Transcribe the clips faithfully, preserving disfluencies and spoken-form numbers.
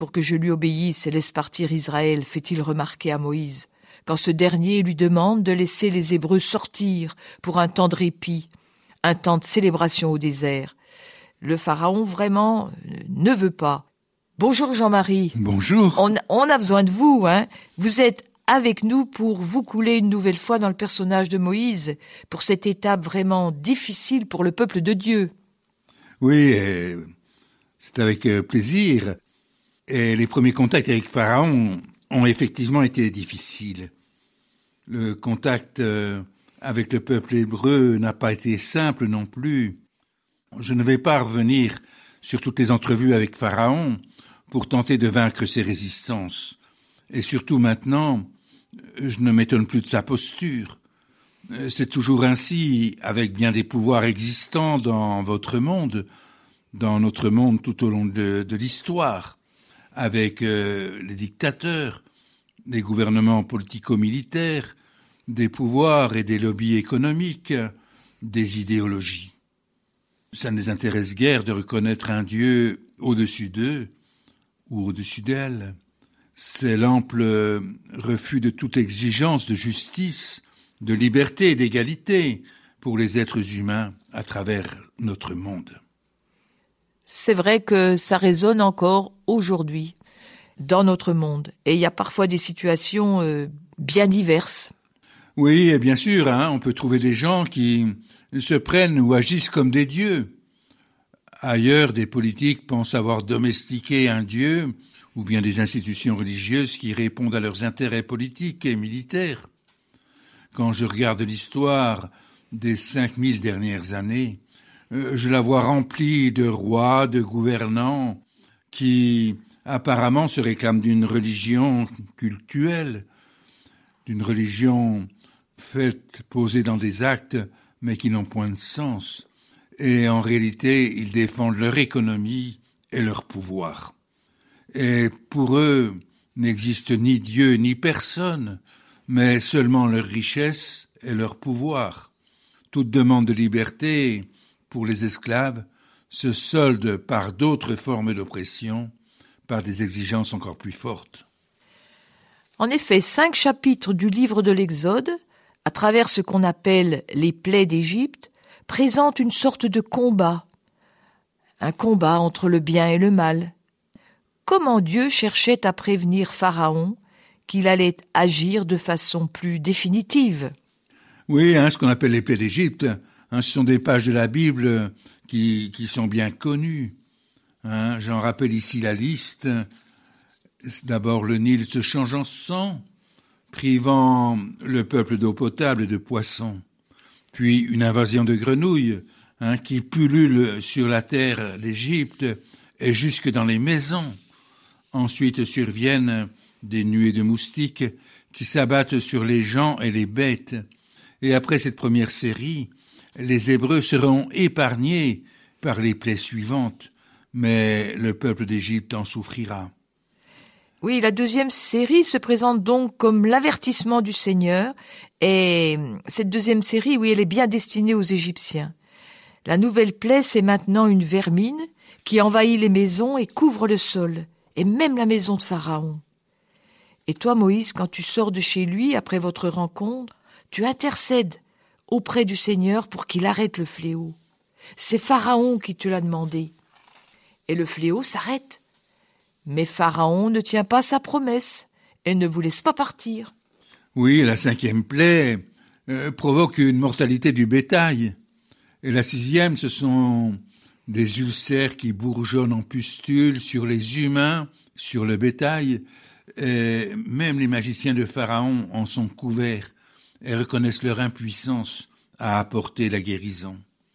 pour que je lui obéisse et laisse partir Israël, fait-il remarquer à Moïse, quand ce dernier lui demande de laisser les Hébreux sortir pour un temps de répit, un temps de célébration au désert. Le Pharaon, vraiment, ne veut pas. Bonjour Jean-Marie. Bonjour. On, on a besoin de vous, hein. Vous êtes avec nous pour vous couler une nouvelle fois dans le personnage de Moïse, pour cette étape vraiment difficile pour le peuple de Dieu. Oui, euh, c'est avec euh, plaisir. Et les premiers contacts avec Pharaon ont effectivement été difficiles. Le contact euh, avec le peuple hébreu n'a pas été simple non plus. Je ne vais pas revenir sur toutes les entrevues avec Pharaon pour tenter de vaincre ses résistances. Et surtout maintenant, je ne m'étonne plus de sa posture. C'est toujours ainsi avec bien des pouvoirs existants dans votre monde, dans notre monde tout au long de, de l'histoire, avec euh, les dictateurs, les gouvernements politico-militaires, des pouvoirs et des lobbies économiques, des idéologies. Ça ne les intéresse guère de reconnaître un Dieu au-dessus d'eux ou au-dessus d'elles. C'est l'ample refus de toute exigence de justice, de liberté et d'égalité pour les êtres humains à travers notre monde. C'est vrai que ça résonne encore aujourd'hui dans notre monde. Et il y a parfois des situations euh, bien diverses. Oui, et bien sûr, hein, on peut trouver des gens qui se prennent ou agissent comme des dieux. Ailleurs, des politiques pensent avoir domestiqué un dieu ou bien des institutions religieuses qui répondent à leurs intérêts politiques et militaires. Quand je regarde l'histoire des cinq mille dernières années, euh, je la vois remplie de rois, de gouvernants qui apparemment se réclament d'une religion cultuelle, d'une religion faite, posée dans des actes, mais qui n'ont point de sens. Et en réalité, ils défendent leur économie et leur pouvoir. Et pour eux, n'existe ni Dieu ni personne, mais seulement leur richesse et leur pouvoir. Toute demande de liberté pour les esclaves se solde par d'autres formes d'oppression, par des exigences encore plus fortes. En effet, cinq chapitres du livre de l'Exode, à travers ce qu'on appelle les plaies d'Égypte, présentent une sorte de combat, un combat entre le bien et le mal. Comment Dieu cherchait à prévenir Pharaon qu'il allait agir de façon plus définitive. Oui, hein, ce qu'on appelle les plaies d'Égypte, hein, ce sont des pages de la Bible qui, qui sont bien connues. Hein, j'en rappelle ici la liste. D'abord, le Nil se change en sang, privant le peuple d'eau potable et de poissons. Puis une invasion de grenouilles hein, qui pullule sur la terre d'Égypte et jusque dans les maisons. Ensuite surviennent des nuées de moustiques qui s'abattent sur les gens et les bêtes. Et après cette première série, les Hébreux seront épargnés par les plaies suivantes, mais le peuple d'Égypte en souffrira. Oui, la deuxième série se présente donc comme l'avertissement du Seigneur, et cette deuxième série, oui, elle est bien destinée aux Égyptiens. La nouvelle plaie, c'est maintenant une vermine qui envahit les maisons et couvre le sol, et même la maison de Pharaon. Et toi, Moïse, quand tu sors de chez lui après votre rencontre, tu intercèdes auprès du Seigneur pour qu'il arrête le fléau. C'est Pharaon qui te l'a demandé. Et le fléau s'arrête. Mais Pharaon ne tient pas sa promesse et ne vous laisse pas partir. Oui, la cinquième plaie euh, provoque une mortalité du bétail. Et la sixième, ce sont des ulcères qui bourgeonnent en pustules sur les humains, sur le bétail. Et même les magiciens de Pharaon en sont couverts et reconnaissent leur impuissance à apporter la guérison.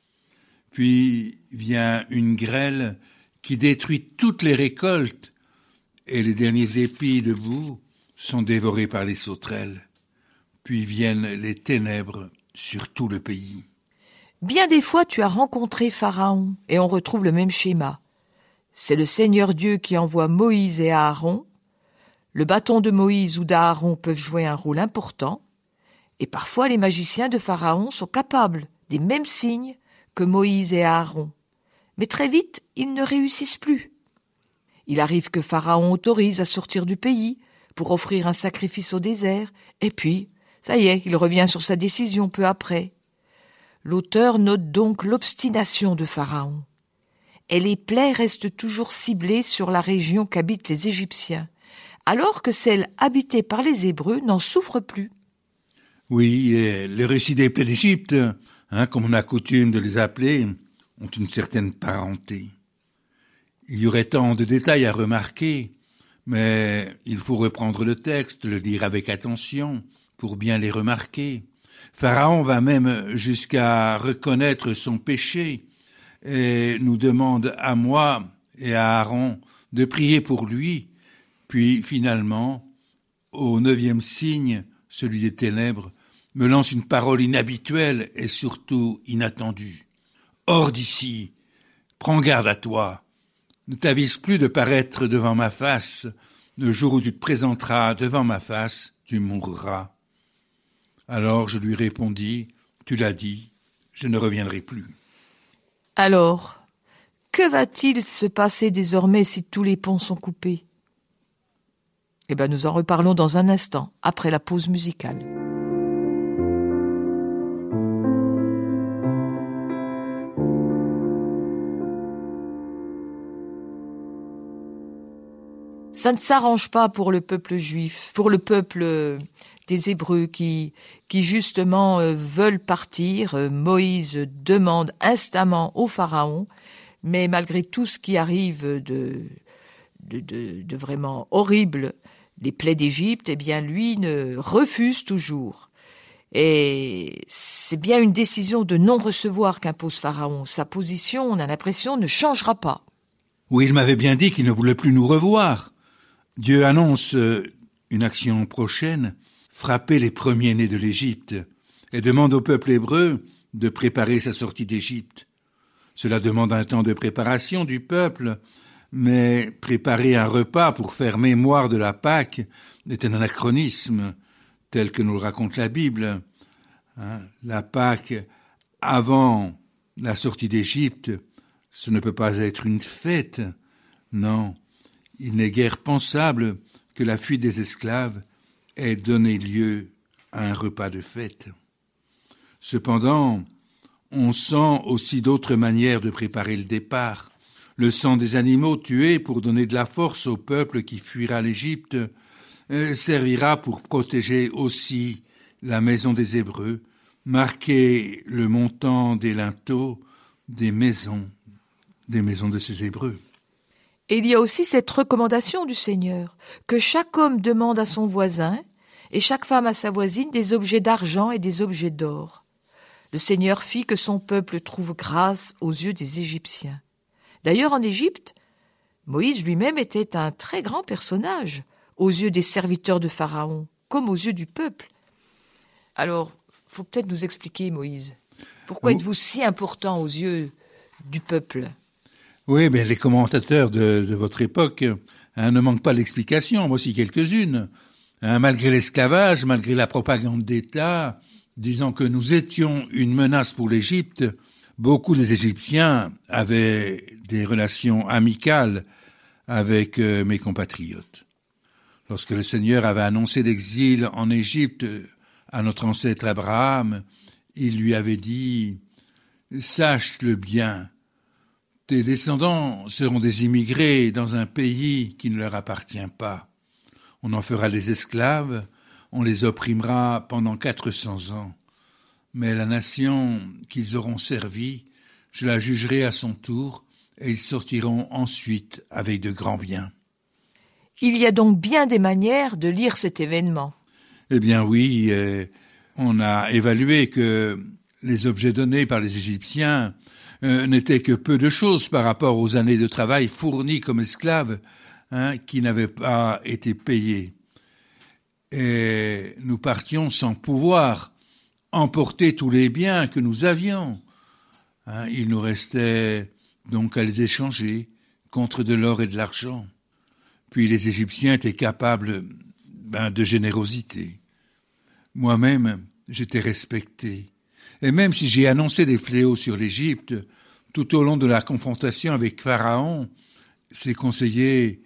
Puis vient une grêle qui détruit toutes les récoltes et les derniers épis de boue sont dévorés par les sauterelles. Puis viennent les ténèbres sur tout le pays. Bien des fois, tu as rencontré Pharaon et on retrouve le même schéma. C'est le Seigneur Dieu qui envoie Moïse et Aaron. Le bâton de Moïse ou d'Aaron peuvent jouer un rôle important. Et parfois, les magiciens de Pharaon sont capables des mêmes signes que Moïse et Aaron. Mais très vite, ils ne réussissent plus. Il arrive que Pharaon autorise à sortir du pays pour offrir un sacrifice au désert, et puis, ça y est, il revient sur sa décision peu après. L'auteur note donc l'obstination de Pharaon. Et les plaies restent toujours ciblées sur la région qu'habitent les Égyptiens, alors que celle habitée par les Hébreux n'en souffre plus. Oui, et les récits des plaies d'Égypte, hein, comme on a coutume de les appeler, ont une certaine parenté. Il y aurait tant de détails à remarquer, mais il faut reprendre le texte, le lire avec attention, pour bien les remarquer. Pharaon va même jusqu'à reconnaître son péché et nous demande à moi et à Aaron de prier pour lui, puis finalement, au neuvième signe, celui des ténèbres, me lance une parole inhabituelle et surtout inattendue. « Hors d'ici, prends garde à toi, ne t'avise plus de paraître devant ma face, le jour où tu te présenteras devant ma face, tu mourras. » Alors je lui répondis, « Tu l'as dit, je ne reviendrai plus. » Alors, que va-t-il se passer désormais si tous les ponts sont coupés ? Eh bien, nous en reparlons dans un instant, après la pause musicale. Ça ne s'arrange pas pour le peuple juif, pour le peuple des Hébreux qui, qui justement euh, veulent partir. Euh, Moïse demande instamment au Pharaon, mais malgré tout ce qui arrive de, de, de, de vraiment horrible, les plaies d'Égypte, eh bien lui ne refuse toujours. Et c'est bien une décision de non-recevoir qu'impose Pharaon. Sa position, on a l'impression, ne changera pas. Oui, il m'avait bien dit qu'il ne voulait plus nous revoir. Dieu annonce une action prochaine, frapper les premiers-nés de l'Égypte, et demande au peuple hébreu de préparer sa sortie d'Égypte. Cela demande un temps de préparation du peuple, mais préparer un repas pour faire mémoire de la Pâque est un anachronisme, tel que nous le raconte la Bible. Hein, la Pâque, avant la sortie d'Égypte, ce ne peut pas être une fête, non. Il n'est guère pensable que la fuite des esclaves ait donné lieu à un repas de fête. Cependant, on sent aussi d'autres manières de préparer le départ. Le sang des animaux tués pour donner de la force au peuple qui fuira l'Égypte servira pour protéger aussi la maison des Hébreux, marquer le montant des linteaux des maisons, des maisons de ces Hébreux. Et il y a aussi cette recommandation du Seigneur, que chaque homme demande à son voisin et chaque femme à sa voisine des objets d'argent et des objets d'or. Le Seigneur fit que son peuple trouve grâce aux yeux des Égyptiens. D'ailleurs, en Égypte, Moïse lui-même était un très grand personnage aux yeux des serviteurs de Pharaon, comme aux yeux du peuple. Alors, il faut peut-être nous expliquer, Moïse, pourquoi oh. êtes-vous si important aux yeux du peuple ? Oui, mais les commentateurs de, de votre époque hein, ne manquent pas d'explications, voici quelques-unes. Hein, malgré l'esclavage, malgré la propagande d'État, disant que nous étions une menace pour l'Égypte, beaucoup des Égyptiens avaient des relations amicales avec euh, mes compatriotes. Lorsque le Seigneur avait annoncé l'exil en Égypte à notre ancêtre Abraham, il lui avait dit « Sache-le bien, tes descendants seront des immigrés dans un pays qui ne leur appartient pas. On en fera des esclaves, on les opprimera pendant quatre cents ans. Mais la nation qu'ils auront servie, je la jugerai à son tour, et ils sortiront ensuite avec de grands biens. » Il y a donc bien des manières de lire cet événement. Eh bien oui, euh, on a évalué que les objets donnés par les Égyptiens euh, n'étaient que peu de choses par rapport aux années de travail fournis comme esclaves hein, qui n'avaient pas été payés. Et nous partions sans pouvoir emporter tous les biens que nous avions. Hein, il nous restait donc à les échanger contre de l'or et de l'argent. Puis les Égyptiens étaient capables ben, de générosité. Moi-même, j'étais respecté. Et même si j'ai annoncé des fléaux sur l'Égypte, tout au long de la confrontation avec Pharaon, ses conseillers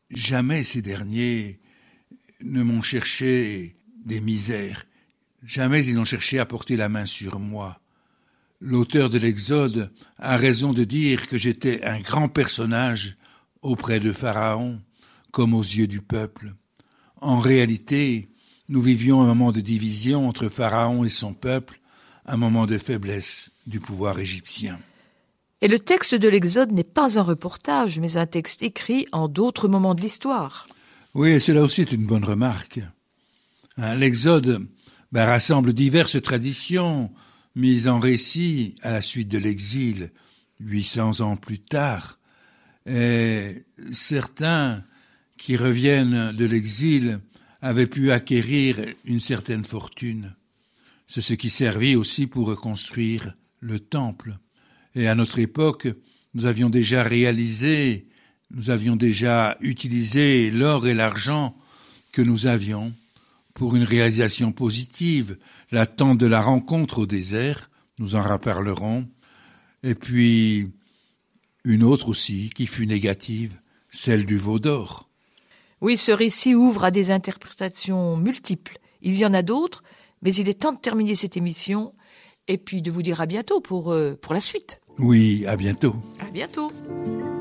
jamais ces derniers ne m'ont cherché des misères. Jamais ils n'ont cherché à porter la main sur moi. L'auteur de l'Exode a raison de dire que j'étais un grand personnage auprès de Pharaon, comme aux yeux du peuple. En réalité, nous vivions un moment de division entre Pharaon et son peuple, un moment de faiblesse du pouvoir égyptien. Et le texte de l'Exode n'est pas un reportage, mais un texte écrit en d'autres moments de l'histoire. Oui, et cela aussi est une bonne remarque. Hein, L'Exode ben, rassemble diverses traditions mises en récit à la suite de l'exil, huit cents ans plus tard. Et certains qui reviennent de l'exil avaient pu acquérir une certaine fortune. C'est ce qui servit aussi pour reconstruire le temple. Et à notre époque, nous avions déjà réalisé, nous avions déjà utilisé l'or et l'argent que nous avions pour une réalisation positive, l'attente de la rencontre au désert, nous en reparlerons, et puis une autre aussi qui fut négative, celle du veau d'or. Oui, ce récit ouvre à des interprétations multiples. Il y en a d'autres, mais il est temps de terminer cette émission et puis de vous dire à bientôt pour, euh, pour la suite. Oui, à bientôt. À bientôt.